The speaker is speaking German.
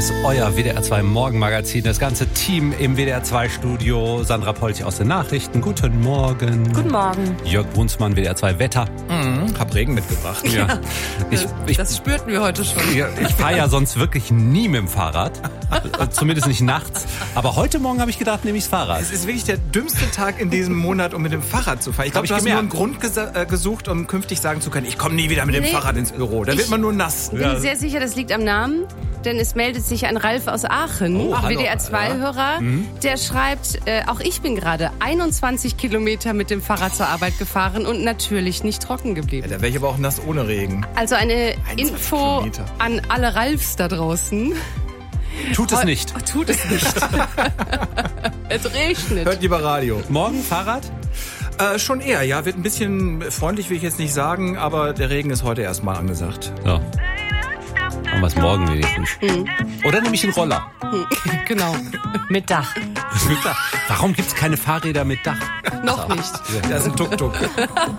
ist euer WDR 2 Morgenmagazin. Das ganze Team im WDR 2 Studio. Sandra Polch aus den Nachrichten. Guten Morgen. Guten Morgen. Jörg Brunsmann, WDR 2 Wetter. Hab Regen mitgebracht. Ja. Das spürten wir heute schon. Ich fahre ja sonst wirklich nie mit dem Fahrrad. Zumindest nicht nachts. Aber heute Morgen habe ich gedacht, nehme ich das Fahrrad. Es ist wirklich der dümmste Tag in diesem Monat, um mit dem Fahrrad zu fahren. Ich glaube, du hast nur einen Grund gesucht, um künftig sagen zu können, ich komme nie wieder mit dem Fahrrad ins Büro. Da wird man nur nass. Ich bin sehr sicher, das liegt am Namen, denn es meldet sich ein Ralf aus Aachen, WDR 2-Hörer, der schreibt, auch ich bin gerade 21 Kilometer mit dem Fahrrad zur Arbeit gefahren und natürlich nicht trocken geblieben. Ja, da wäre ich aber auch nass ohne Regen. Also eine Info Kilometer. an alle Ralfs da draußen. Tut es nicht. Tut es nicht. Es regnet. Hört lieber Radio. Morgen Fahrrad? Schon eher, ja. Wird ein bisschen freundlich, will ich jetzt nicht sagen, aber der Regen ist heute erstmal angesagt. Ja. Machen wir es morgen wenigstens. Oder nehme ich einen Roller? Genau. Mit Dach. Warum gibt es keine Fahrräder mit Dach? Noch nicht. Das ist ein Tuk-Tuk.